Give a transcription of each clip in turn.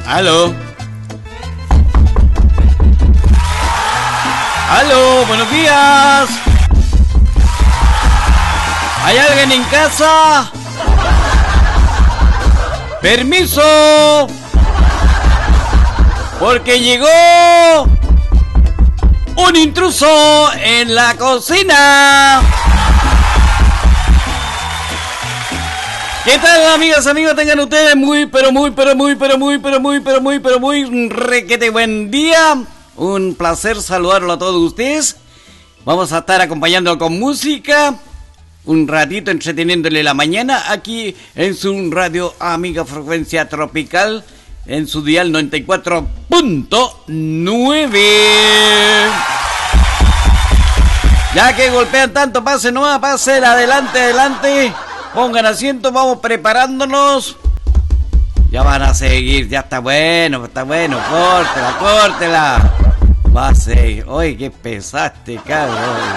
Aló. Aló, buenos días. ¿Hay alguien en casa? Permiso. Porque llegó un intruso en la cocina. ¿Qué tal, amigas, amigos? Tengan ustedes muy requete buen día. Un placer saludarlo a todos ustedes. Vamos a estar acompañándolo con música, un ratito entreteniéndole la mañana aquí en su radio amiga Frecuencia Tropical, en su dial 94.9. Ya que golpean tanto, pasen nomás, pasen, adelante. Pongan asiento, vamos preparándonos. Ya van a seguir, ya está bueno, córtela. Va a seguir. Oye, qué pesaste, cabrón.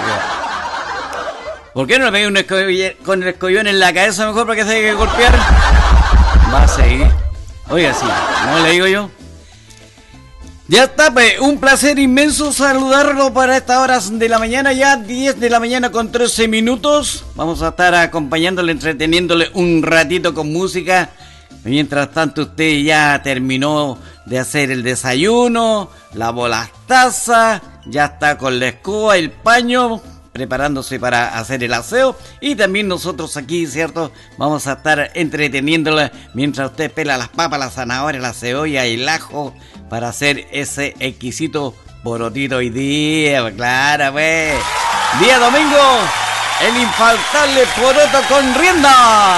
¿Por qué no le pegué con el escollón en la cabeza mejor para que se haya que golpear? Va a seguir. Oiga, sí, ¿no le digo yo? Ya está, pues, un placer inmenso saludarlo para estas horas de la mañana, ya 10 de la mañana con 13 minutos. Vamos a estar acompañándole, entreteniéndole un ratito con música. Mientras tanto, usted ya terminó de hacer el desayuno, lavó las tazas, ya está con la escoba, el paño, preparándose para hacer el aseo. Y también nosotros aquí, ¿cierto? Vamos a estar entreteniéndole mientras usted pela las papas, la zanahoria, la cebolla y el ajo para hacer ese exquisito porotito hoy día. Claro, pues. Día domingo, el infaltable poroto con rienda.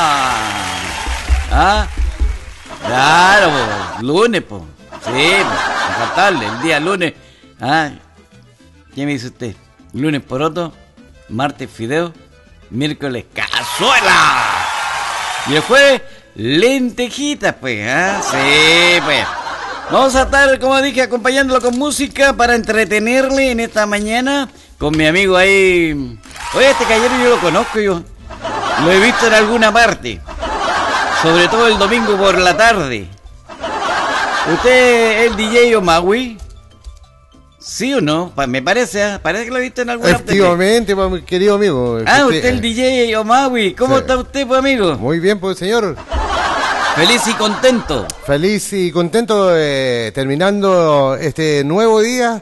¿Ah? Claro, po. Lunes, po. Sí, po. Infaltable, el día lunes. ¿Ah? ¿Qué me dice usted? Lunes poroto, martes fideo, miércoles cazuela. Y el jueves, lentejitas, pues. ¿Ah? Sí, pues. Vamos a estar, como dije, acompañándolo con música para entretenerle en esta mañana con mi amigo ahí. Oye, este caballero yo lo conozco, yo lo he visto en alguna parte, sobre todo el domingo por la tarde. ¿Usted es el DJ Omawi? ¿Sí o no? Me parece, parece que lo he visto en alguna parte. Efectivamente, mi querido amigo. Usted es el DJ Omawi. ¿Cómo está usted, pues, amigo? Muy bien, pues, señor. Feliz y contento. Feliz y contento terminando este nuevo día,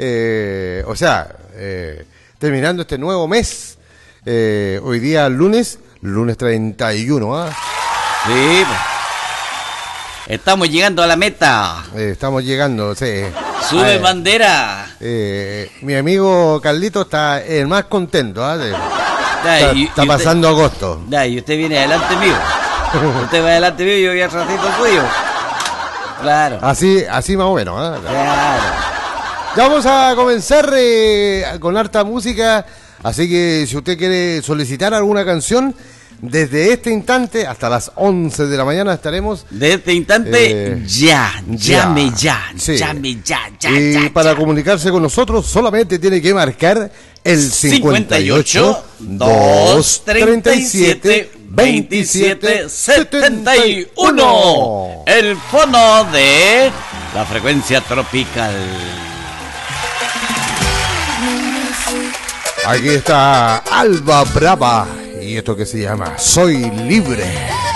terminando este nuevo mes. Hoy día lunes 31, ¿ah? Sí. Estamos llegando a la meta. Estamos llegando, sí. Sube bandera. Mi amigo Carlito está el más contento, ¿ah? Está pasando usted, agosto. Y usted viene adelante mío. Usted va adelante mío y yo voy al ratito tuyo. Claro. Así más o menos, ¿eh? Claro. Ya vamos a comenzar con harta música. Así que si usted quiere solicitar alguna canción, desde este instante hasta las 11 de la mañana estaremos. De este instante, llame ya. Y para comunicarse con nosotros solamente tiene que marcar el 58 237 2771. El fono de la frecuencia tropical. Aquí está Alba Brava y esto que se llama Soy Libre.